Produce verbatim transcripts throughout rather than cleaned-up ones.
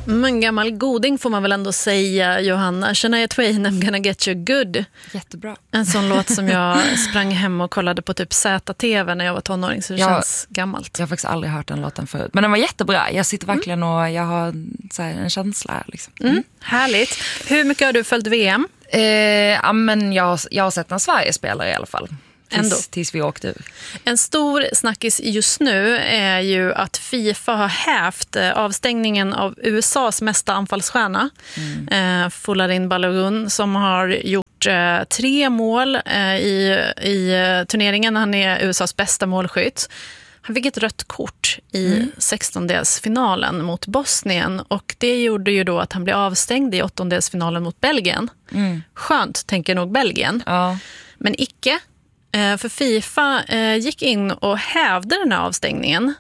Men gammal goding får man väl ändå säga, Johanna. Shania Twain, I'm gonna get you good. Jättebra. En sån låt som jag sprang hem och kollade på typ Z T V när jag var tonåring, så det jag, känns gammalt. Jag har faktiskt aldrig hört den låten förut. Men den var jättebra. Jag sitter verkligen mm. och jag har så här, en känsla. Liksom. Mm. Mm. Härligt. Hur mycket har du följt V M? Eh, ja, men jag, jag har sett en Sverige spelare i alla fall. Tills, tills vi åkte ur. En stor snackis just nu är ju att FIFA har hävt avstängningen av U S A:s mesta anfallsstjärna, mm. eh, Folarin Balogun, som har gjort eh, tre mål eh, i, i turneringen. Han är U S A:s bästa målskytt. Han fick ett rött kort i mm. sextondelsfinalen mot Bosnien, och det gjorde ju då att han blev avstängd i åttondelsfinalen mot Belgien. Mm. Skönt, tänker nog Belgien. Ja. Men icke. För FIFA gick in och hävde den här avstängningen,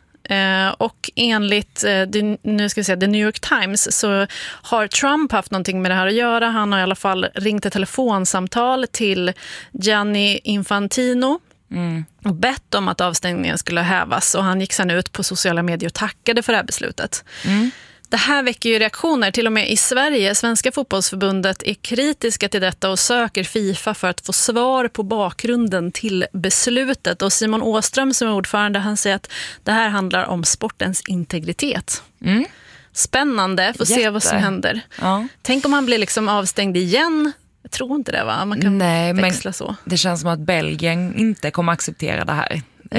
och enligt nu ska vi säga, The New York Times så har Trump haft någonting med det här att göra. Han har i alla fall ringt ett telefonsamtal till Gianni Infantino mm. och bett om att avstängningen skulle hävas, och han gick sedan ut på sociala medier och tackade för det här beslutet. Mm. Det här väcker ju reaktioner, till och med i Sverige. Svenska fotbollsförbundet är kritiska till detta och söker FIFA för att få svar på bakgrunden till beslutet. Och Simon Åström som är ordförande, han säger att det här handlar om sportens integritet. Mm. Spännande, får se vad som händer. Ja. Tänk om han blir liksom avstängd igen. Jag tror inte det, va? Man kan Nej, växla men så. Det känns som att Belgien inte kommer acceptera det här.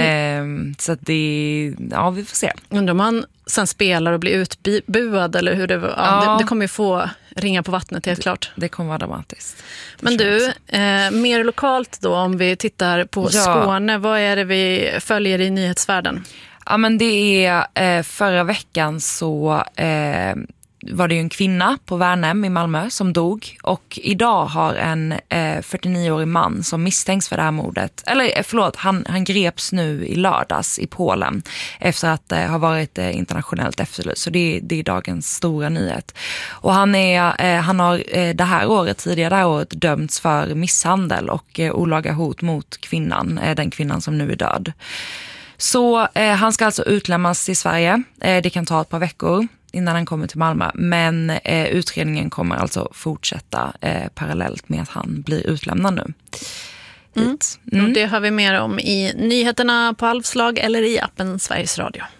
Mm. Eh, så att det, ja, vi får se. Undrar om han sen spelar och blir utbuad eller hur det var. Ja, ja. Det, det kommer ju få ringa på vattnet, helt det, klart. Det kommer vara dramatiskt. Men du, eh, mer lokalt då, om vi tittar på ja. Skåne, vad är det vi följer i nyhetsvärlden? Ja, men det är eh, förra veckan så eh, var det ju en kvinna på Värnhem i Malmö som dog, och idag har en eh, fyrtionioårig man som misstänks för det här mordet, eller förlåt, han, han greps nu i lördags i Polen efter att eh, ha varit eh, internationellt efterlyst, så det, det är dagens stora nyhet. Och han, är, eh, han har eh, det här året, tidigare det här året, dömts för misshandel och eh, olaga hot mot kvinnan, eh, den kvinnan som nu är död. Så eh, han ska alltså utlämnas till Sverige. Eh, det kan ta ett par veckor innan han kommer till Malmö. Men eh, utredningen kommer alltså fortsätta eh, parallellt med att han blir utlämnad nu. Mm. Mm. Och det har vi mer om i nyheterna på Halvslag eller i appen Sveriges Radio.